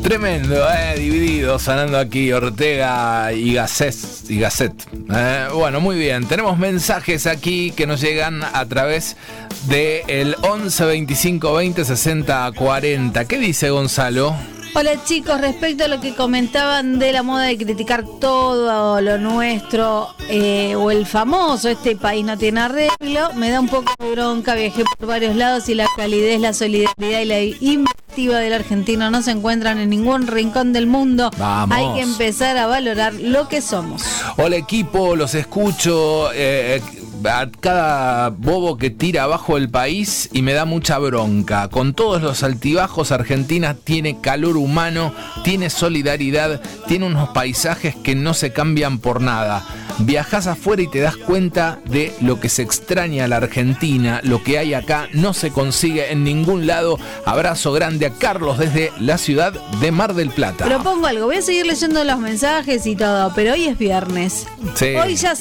Tremendo, dividido, sonando aquí Ortega y Gasset. Bueno, muy bien, tenemos mensajes aquí que nos llegan a través del 11 25 20 60 40. ¿Qué dice Gonzalo? Hola chicos, respecto a lo que comentaban de la moda de criticar todo lo nuestro o el famoso "este país no tiene arreglo", me da un poco de bronca. Viajé por varios lados y la calidez, la solidaridad y la inventiva del argentino no se encuentran en ningún rincón del mundo. Vamos. Hay que empezar a valorar lo que somos. Hola equipo, los escucho a cada bobo que tira abajo el país y me da mucha bronca. Con todos los altibajos, Argentina tiene calor humano, tiene solidaridad, tiene unos paisajes que no se cambian por nada. Viajás afuera y te das cuenta de lo que se extraña a la Argentina, lo que hay acá no se consigue en ningún lado. Abrazo grande a Carlos desde la ciudad de Mar del Plata. Propongo algo, voy a seguir leyendo los mensajes y todo, pero hoy es viernes. Sí. Hoy ya